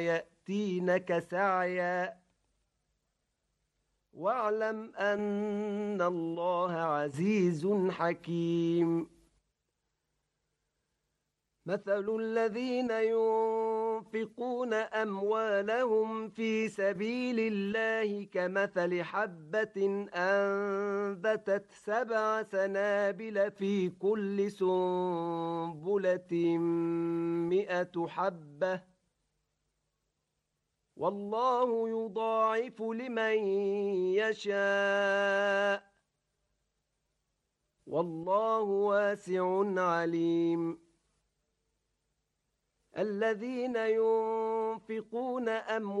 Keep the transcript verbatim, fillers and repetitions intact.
يأتينك سعيا واعلم أن الله عزيز حكيم. مثل الذين ينفقون أموالهم في سبيل الله كمثل حبة أنبتت سبع سنابل في كل سنبلة مئة حبة والله يضاعف لمن يشاء والله واسع عليم. الذين ينفقون أموالهم